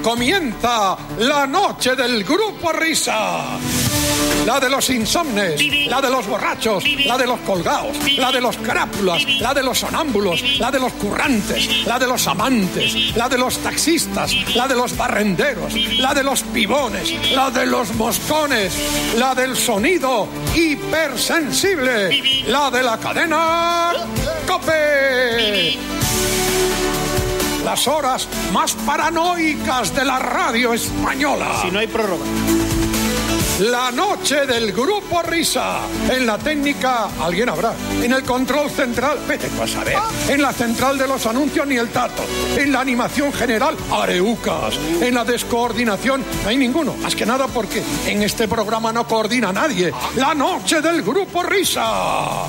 Comienza la noche del Grupo Risa. La de los insomnes, la de los borrachos, la de los colgados, la de los crápulas, la de los sonámbulos, la de los currantes, la de los amantes, la de los taxistas, la de los barrenderos, la de los pibones, la de los moscones, la del sonido hipersensible, la de la cadena COPE. Las horas más paranoicas de la radio española. Si no hay prórroga. La noche del Grupo Risa. En la técnica, alguien habrá. En el control central, vete tú a saber. En la central de los anuncios, ni el tato. En la animación general, areucas. En la descoordinación, no hay ninguno. Más que nada porque en este programa no coordina nadie. La noche del Grupo Risa.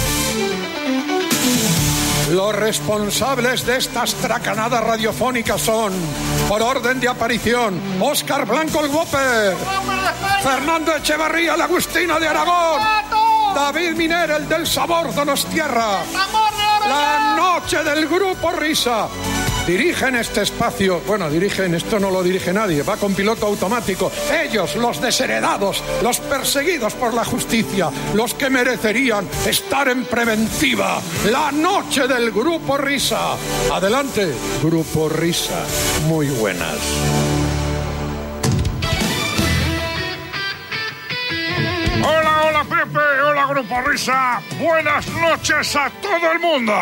Los responsables de estas tracanadas radiofónicas son, por orden de aparición, Óscar Blanco el Whopper, Fernando Echevarría la Agustina de Aragón, David Miner el del Sabor Donostiarra. La noche del Grupo Risa. Dirigen este espacio, bueno, esto no lo dirige nadie, va con piloto automático. Ellos, los desheredados, los perseguidos por la justicia, los que merecerían estar en preventiva. La noche del Grupo Risa. Adelante, Grupo Risa. Muy buenas. Hola, hola Pepe, hola Grupo Risa. Buenas noches a todo el mundo.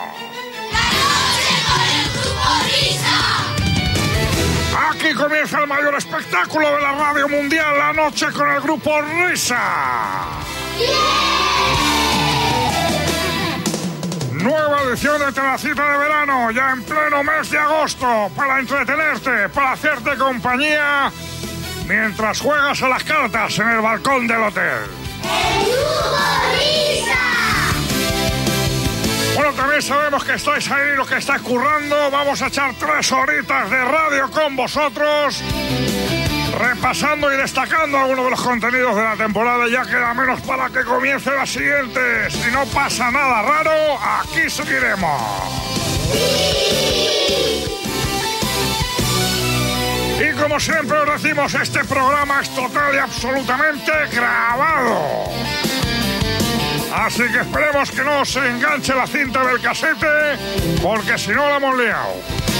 Aquí comienza el mayor espectáculo de la radio mundial, la noche con el Grupo Risa. Nueva edición de Telacita de verano, ya en pleno mes de agosto, para entretenerte, para hacerte compañía, mientras juegas a las cartas en el balcón del hotel. ¡El Grupo Risa! Bueno, también sabemos que estáis ahí, los que estáis currando. Vamos a echar 3 horitas de radio con vosotros, repasando y destacando algunos de los contenidos de la temporada. Ya queda menos para que comience la siguiente. Si no pasa nada raro, aquí seguiremos. Y como siempre os decimos, este programa es total y absolutamente grabado. Así que esperemos que no se enganche la cinta del casete, porque si no la hemos liado.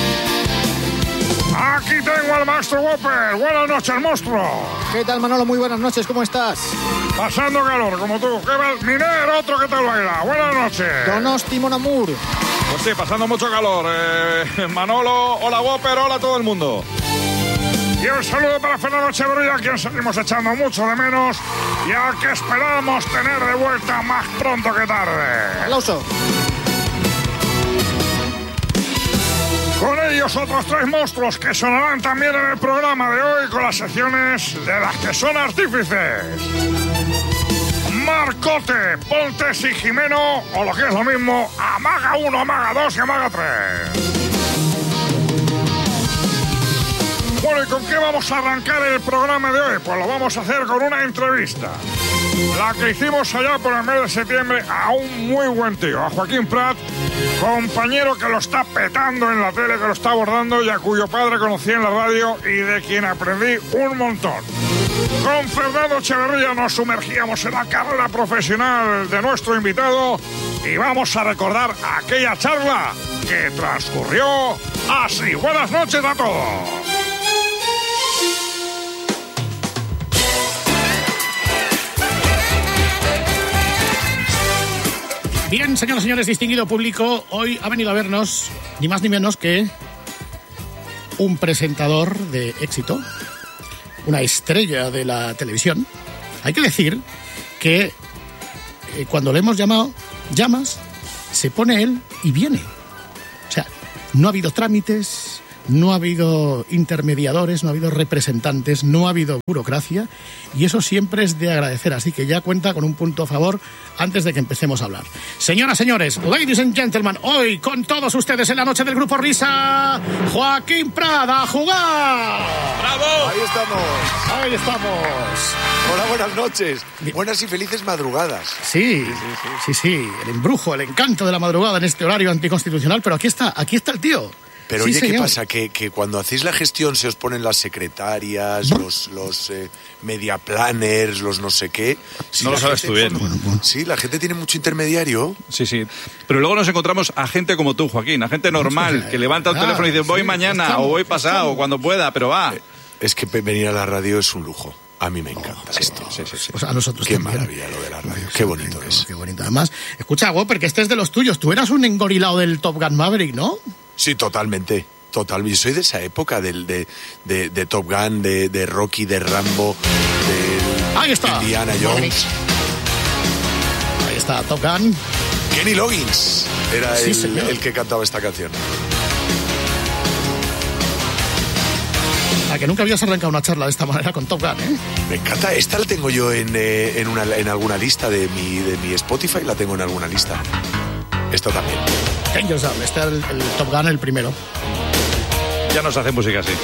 Aquí tengo al maestro Whopper. Buenas noches, monstruo. ¿Qué tal, Manolo? Muy buenas noches, ¿cómo estás? Pasando calor, como tú. ¿Qué tal? Miner, otro que tal baila. Buenas noches. Donosti, mon amour. Pues sí, pasando mucho calor. Manolo, hola Whopper, hola a todo el mundo. Y un saludo para Fernando Echevarría, a quien seguimos echando mucho de menos y al que esperamos tener de vuelta más pronto que tarde. Aplauso. Con ellos otros 3 monstruos que sonarán también en el programa de hoy con las secciones de las que son artífices. Marcote, Pontes y Jimeno, o lo que es lo mismo, Amaga 1, Amaga 2 y Amaga 3. Bueno, ¿y con qué vamos a arrancar el programa de hoy? Pues lo vamos a hacer con una entrevista. La que hicimos allá por el mes de septiembre a un muy buen tío, a Joaquín Prat, compañero que lo está petando en la tele, que lo está abordando y a cuyo padre conocí en la radio y de quien aprendí un montón. Con Fernando Echevarría nos sumergíamos en la carrera profesional de nuestro invitado y vamos a recordar aquella charla que transcurrió así. Buenas noches a todos. Bien, señoras y señores, distinguido público, hoy ha venido a vernos ni más ni menos que un presentador de éxito, una estrella de la televisión. Hay que decir que cuando le hemos llamado, llamas, se pone él y viene. O sea, no ha habido trámites, no ha habido intermediadores, no ha habido representantes, no ha habido burocracia, y eso siempre es de agradecer, así que ya cuenta con un punto a favor antes de que empecemos a hablar. Señoras, señores, ladies and gentlemen, hoy con todos ustedes en la noche del Grupo Risa, Joaquín Prat, a jugar. ¡Bravo! Ahí estamos. Ahí estamos. Hola, buenas noches. Buenas y felices madrugadas. Sí, el embrujo, el encanto de la madrugada en este horario anticonstitucional, pero aquí está el tío. Pero Sí, oye, señor. ¿qué pasa? Que cuando hacéis la gestión se os ponen las secretarias, los media planners, los no sé qué. No lo sabes tú bien. Sí, la gente tiene mucho intermediario. Sí, sí. Pero luego nos encontramos a gente como tú, Joaquín, a gente normal, que levanta el teléfono y dice, voy mañana, o voy pasado, o cuando pueda, pero va. Es que venir a la radio es un lujo. A mí me encanta esto. Sí, sí, sí. Pues a nosotros Qué también. maravilla lo de la radio. Qué bonito es. Qué bonito. Además, escucha, Whopper, que este es de los tuyos. Tú eras un engorilado del Top Gun Maverick, ¿no? Sí, totalmente. Total. Yo soy de esa época de Top Gun, de Rocky, de Rambo, de Ahí está. Indiana Jones. Ahí está, Top Gun. Kenny Loggins era Sí, señor. el que cantaba esta canción. A que nunca habías arrancado una charla de esta manera con Top Gun, ¿eh? Me encanta. Esta la tengo yo en alguna lista de mi Spotify, la tengo en alguna lista. Esta también. Dangerous Down, este es el Top Gun, el primero. Ya nos hace música así.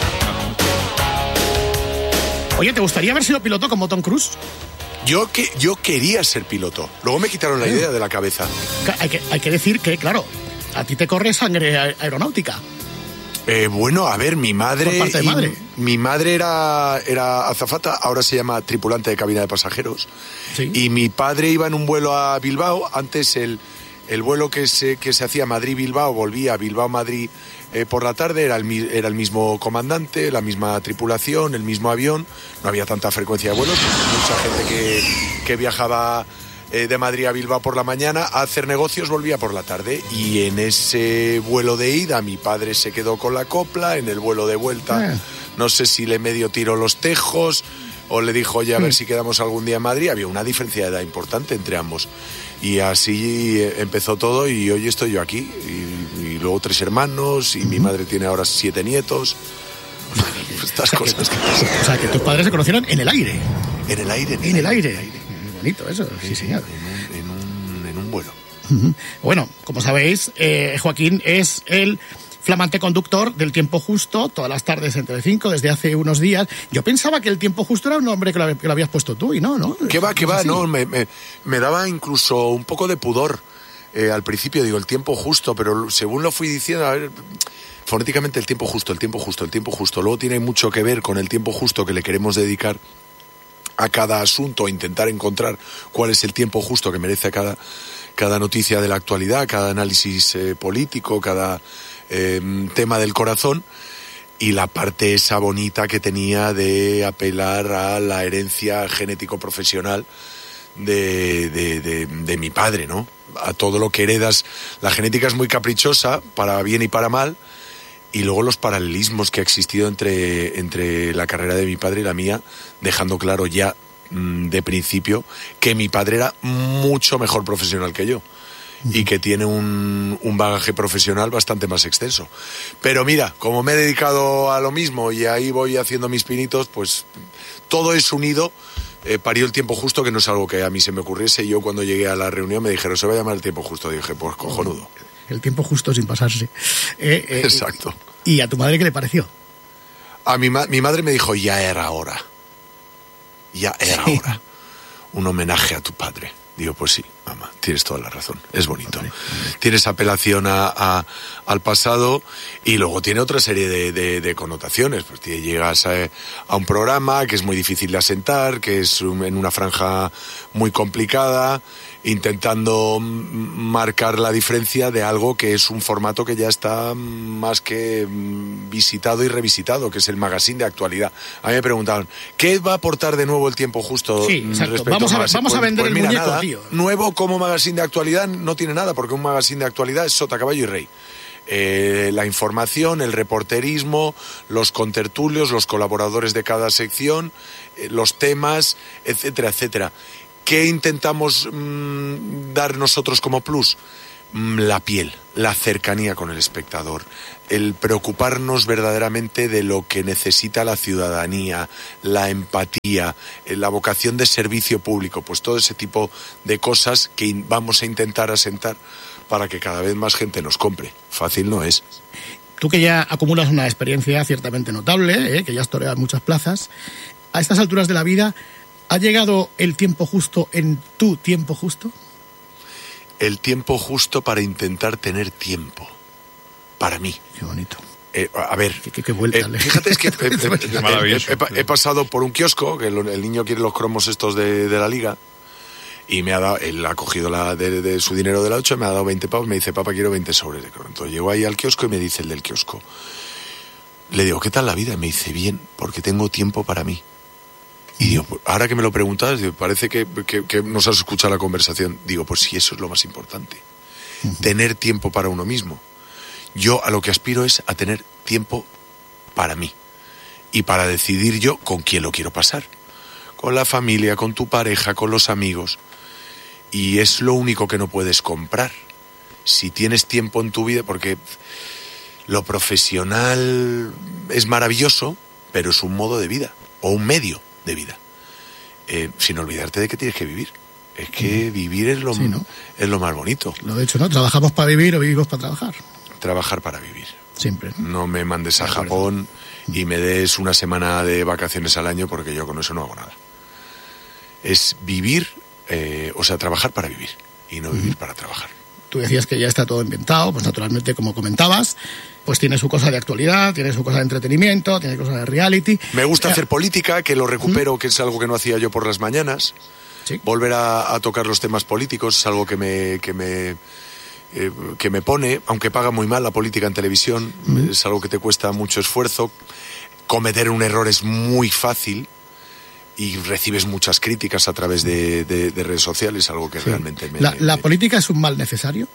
Oye, ¿te gustaría haber sido piloto como Tom Cruise? Yo quería ser piloto. Luego me quitaron la idea de la cabeza. Hay que decir que, claro, a ti te corre sangre aeronáutica. Bueno, a ver, mi madre... Por parte de madre. Mi madre era azafata, ahora se llama tripulante de cabina de pasajeros. Sí. Y mi padre iba en un vuelo a Bilbao. Antes el vuelo que se hacía Madrid-Bilbao, volvía a Bilbao-Madrid por la tarde, era el mismo comandante, la misma tripulación, el mismo avión. No había tanta frecuencia de vuelos. Mucha gente que viajaba de Madrid a Bilbao por la mañana a hacer negocios, volvía por la tarde. Y en ese vuelo de ida mi padre se quedó con la copla. En el vuelo de vuelta no sé si le medio tiró los tejos o le dijo, oye, a ver si quedamos algún día en Madrid. Había una diferencia de edad importante entre ambos. Y así empezó todo y hoy estoy yo aquí. Y luego 3 hermanos y mi madre tiene ahora 7 nietos. Estas cosas. O sea, que tus padres se conocieron en el aire. En el aire. En el aire. Bonito eso, sí, señor. En un vuelo. Bueno, como sabéis, Joaquín es el flamante conductor del Tiempo Justo, todas las tardes entre 5, desde hace unos días. Yo pensaba que el Tiempo Justo era un nombre que lo habías puesto tú, y no. ¿Qué va? Sí. No, me daba incluso un poco de pudor. Al principio digo el tiempo justo, pero según lo fui diciendo, a ver, fonéticamente el tiempo justo. Luego tiene mucho que ver con el tiempo justo que le queremos dedicar a cada asunto, intentar encontrar cuál es el tiempo justo que merece cada noticia de la actualidad, cada análisis político, cada tema del corazón. Y la parte esa bonita que tenía de apelar a la herencia genético-profesional de mi padre, ¿no? A todo lo que heredas. La genética es muy caprichosa, para bien y para mal, y luego los paralelismos que ha existido entre la carrera de mi padre y la mía, dejando claro ya de principio que mi padre era mucho mejor profesional que yo. Y que tiene un bagaje profesional bastante más extenso. Pero mira, como me he dedicado a lo mismo y ahí voy haciendo mis pinitos, pues todo es unido. Parió el tiempo justo, que no es algo que a mí se me ocurriese. Y yo cuando llegué a la reunión me dijeron, se va a llamar el tiempo justo. Dije, pues cojonudo. El tiempo justo sin pasarse. Exacto. ¿Y a tu madre qué le pareció? A mi madre me dijo, ya era hora. Ya era hora. Un homenaje a tu padre. Digo, pues sí, mamá, tienes toda la razón, es bonito. Tienes apelación al pasado y luego tiene otra serie de connotaciones. Pues llegas a un programa que es muy difícil de asentar, que es en una franja muy complicada, intentando marcar la diferencia de algo que es un formato que ya está más que visitado y revisitado, que es el magazine de actualidad. A mí me preguntaban, ¿qué va a aportar de nuevo el tiempo justo? Sí, exacto. Vamos a vender el mira, muñeco, nada, tío. Nuevo como magazine de actualidad no tiene nada, porque un magazine de actualidad es sota, caballo y rey. La información, el reporterismo, los contertulios, los colaboradores de cada sección, los temas, etcétera, etcétera. ¿Qué intentamos dar nosotros como plus? La piel, la cercanía con el espectador, el preocuparnos verdaderamente de lo que necesita la ciudadanía, la empatía, la vocación de servicio público, pues todo ese tipo de cosas que vamos a intentar asentar para que cada vez más gente nos compre. Fácil no es. Tú que ya acumulas una experiencia ciertamente notable, que ya has toreado muchas plazas, a estas alturas de la vida, ¿ha llegado el tiempo justo en tu tiempo justo? El tiempo justo para intentar tener tiempo. Para mí. Qué bonito. A ver, qué vuelta. Fíjate, es que maravilloso. he pasado por un kiosco, que el niño quiere los cromos estos de la liga, y me ha dado, él ha cogido de su dinero de la 8, me ha dado 20 pavos, me dice, papá, quiero 20 sobres de cromo. Entonces llego ahí al kiosco y me dice el del kiosco, le digo, ¿qué tal la vida? Y me dice, bien, porque tengo tiempo para mí. Y digo, ahora que me lo preguntas, digo, parece que nos has escuchado la conversación. Digo, pues sí, eso es lo más importante. Tener tiempo para uno mismo. Yo a lo que aspiro es a tener tiempo para mí. Y para decidir yo con quién lo quiero pasar. Con la familia, con tu pareja, con los amigos. Y es lo único que no puedes comprar. Si tienes tiempo en tu vida, porque lo profesional es maravilloso, pero es un modo de vida, o un medio de vida. Sin olvidarte de que tienes que vivir. Es que vivir es es lo más bonito. Lo he dicho, ¿no? ¿Trabajamos para vivir o vivimos para trabajar? Trabajar para vivir. Siempre. No me mandes a Japón y me des una semana de vacaciones al año, porque yo con eso no hago nada. Es vivir, trabajar para vivir y no vivir para trabajar. Tú decías que ya está todo inventado, pues naturalmente, como comentabas, pues tiene su cosa de actualidad, tiene su cosa de entretenimiento, tiene cosa de reality. Me gusta hacer política, que lo recupero, que es algo que no hacía yo por las mañanas. Sí. Volver a tocar los temas políticos es algo que me pone, aunque paga muy mal la política en televisión, es algo que te cuesta mucho esfuerzo. Cometer un error es muy fácil y recibes muchas críticas a través de redes sociales, algo que realmente me... ¿La política es un mal necesario?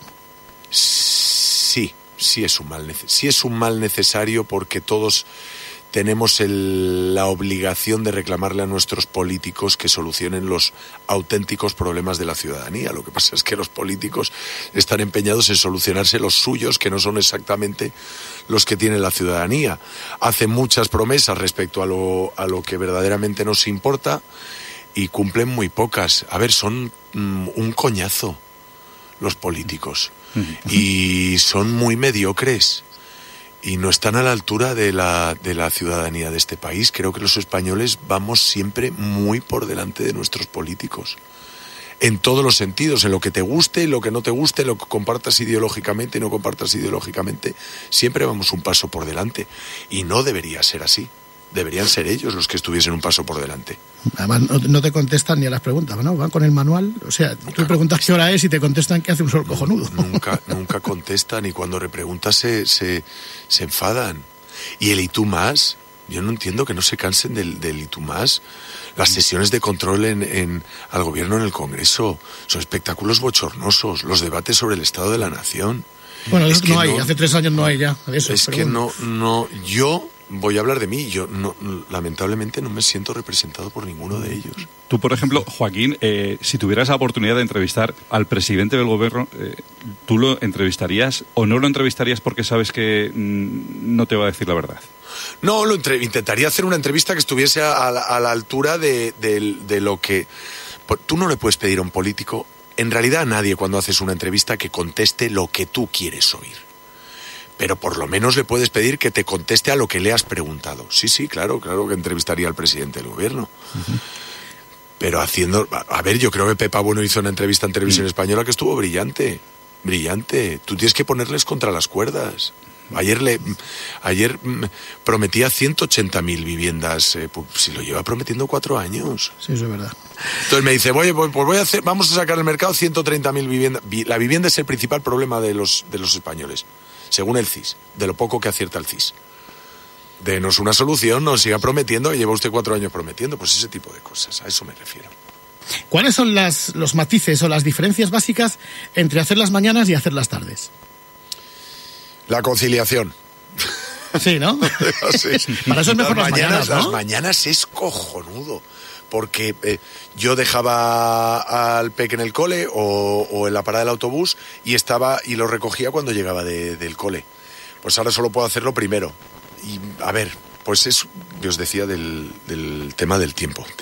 Sí es un mal necesario, porque todos tenemos la obligación de reclamarle a nuestros políticos que solucionen los auténticos problemas de la ciudadanía. Lo que pasa es que los políticos están empeñados en solucionarse los suyos, que no son exactamente los que tiene la ciudadanía. Hacen muchas promesas respecto a lo que verdaderamente nos importa y cumplen muy pocas. A ver, son un coñazo los políticos y son muy mediocres. Y no están a la altura de la ciudadanía de este país. Creo que los españoles vamos siempre muy por delante de nuestros políticos. En todos los sentidos, en lo que te guste, en lo que no te guste, en lo que compartas ideológicamente y no compartas ideológicamente. Siempre vamos un paso por delante. Y no debería ser así. Deberían ser ellos los que estuviesen un paso por delante. Además, no te contestan ni a las preguntas, ¿no? Van con el manual. O sea, tú preguntas qué hora es y te contestan que hace un sol cojonudo. Nunca contestan, y cuando repreguntas se enfadan. Y el ¿y tú más? Yo no entiendo que no se cansen del ¿y tú más? Las sesiones de control al gobierno en el Congreso son espectáculos bochornosos. Los debates sobre el estado de la nación. Bueno, eso no hay. Hace 3 años no hay ya de eso. Es que bueno. Yo voy a hablar de mí. Yo lamentablemente no me siento representado por ninguno de ellos. Tú, por ejemplo, Joaquín, si tuvieras la oportunidad de entrevistar al presidente del gobierno, ¿tú lo entrevistarías o no lo entrevistarías porque sabes que no te va a decir la verdad? No, intentaría hacer una entrevista que estuviese a la altura de lo que... Tú no le puedes pedir a un político, en realidad a nadie, cuando haces una entrevista, que conteste lo que tú quieres oír. Pero por lo menos le puedes pedir que te conteste a lo que le has preguntado. Sí, claro que entrevistaría al presidente del gobierno. Pero haciendo... A ver, yo creo que Pepa Bueno hizo una entrevista en Televisión Española que estuvo brillante. Tú tienes que ponerles contra las cuerdas. Ayer prometía 180.000 viviendas, si lo lleva prometiendo 4 años. Sí, eso es verdad. Entonces me dice, vamos a sacar al mercado 130.000 viviendas. La vivienda es el principal problema de los españoles, según el CIS, de lo poco que acierta el CIS. Denos una solución, no siga prometiendo, que lleva usted 4 años prometiendo, pues ese tipo de cosas, a eso me refiero. ¿Cuáles son los matices o las diferencias básicas entre hacer las mañanas y hacer las tardes? La conciliación. Sí, ¿no? Sí. Para eso es mejor las mañanas, ¿no? Las mañanas es cojonudo, porque yo dejaba al peque en el cole o en la parada del autobús y lo recogía cuando llegaba del cole. Pues ahora solo puedo hacerlo primero. Y a ver, pues es, yo os decía del tema del tiempo.